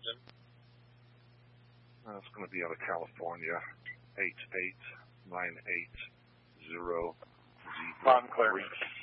Washington? It's going to be out of California. 88980. Mountain Clear.